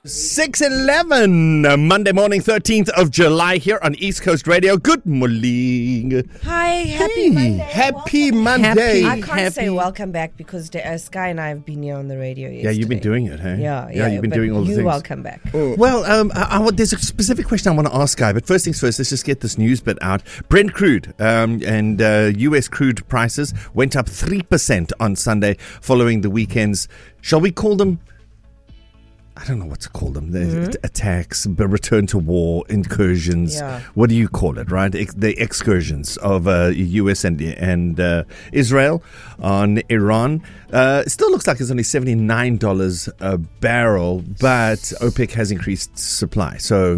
6:11, Monday morning, 13th of July here on East Coast Radio. Good morning. Hi, happy Monday. Happy Monday. I can't say welcome back because Sky and I have been here on the radio yesterday. Yeah, you've been doing it, hey? Yeah, you've been doing all the things. You welcome back. Well, there's a specific question I want to ask, Guy, but first things first, let's just get this news bit out. Brent crude and U.S. crude prices went up 3% on Sunday following the weekend's, shall we call them, I don't know what to call them. Attacks, return to war, incursions. Yeah. What do you call it, right? The excursions of U.S. and Israel on Iran. It still looks like it's only $79 a barrel, but OPEC has increased supply. So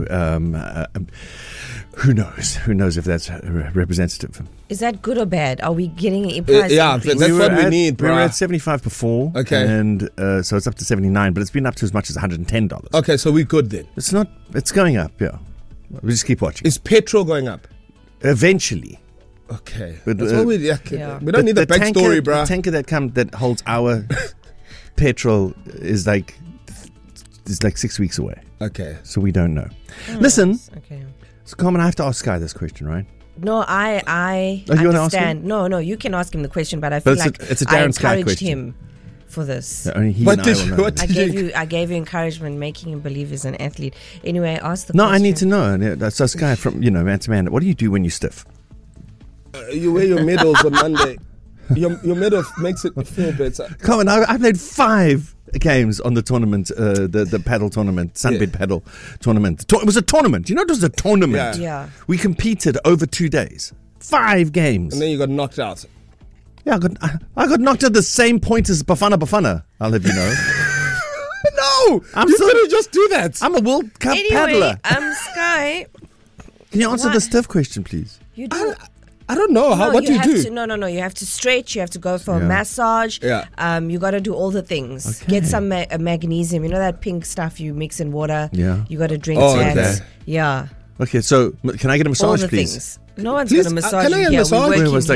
who knows? Who knows if that's representative? Is that good or bad? Are we getting a price increase? That's what we need, bro. We were at 75 before. Okay. And so it's up to 79, but it's been up to as much as $110. Okay, so we're good then. It's not, it's going up, yeah. We just keep watching. Is petrol going up? Eventually. Okay. But, That's all we we don't need the backstory, bro. The tanker that holds our petrol is like 6 weeks away. Okay. So we don't know. Listen, Okay. so Carmen, I have to ask Sky this question, right? No, I Oh, you wanna ask understand. him? No, you can ask him the question, but I feel like it's a I Darren Sky encouraged question. him for this. Only he What and I did will you- know. what I gave you encouragement, making him believe he's an athlete. Anyway, ask the No, question. I need to know. So Sky, from man to man, what do you do when you stiff? You wear your medals on Monday. Your medal makes it feel better. Carmen, I played 5 games on the tournament, the paddle tournament, Sunbed paddle tournament. It was a tournament. You know, it was a tournament. Yeah. We competed over 2 days. 5 games. And then you got knocked out. Yeah, I got knocked at the same point as Bafana. I'll have you know. No! I'm You so- couldn't just do that. I'm a World Cup Anyway, paddler. Sky, Can you answer what? the stiff question, please? you do. I don't know. What do you have do? To, no. You have to stretch. You have to go for a Yeah. massage. Yeah. You got to do all the things. Okay. Get some magnesium. You know that pink stuff you mix in water. Yeah. You got to drink Oh, that. okay. Yeah. Okay, so can I get a All massage, the please? things. No one's Please, going to can massage I you get a here. massage? We're Where working was